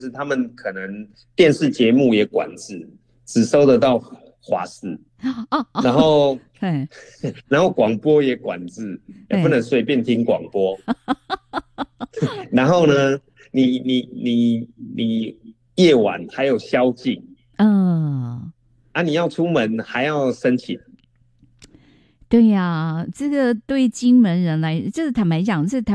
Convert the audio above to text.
他们可能电视节目也管制，只收得到华视， 哦哦， 然后嘿， 然后广播也管制，也不嘿， 能随便听广播。然后呢，你夜晚还有宵禁嗯， 啊，你要出门还要申请。 对呀，这个对金门人来，这坦白讲，这台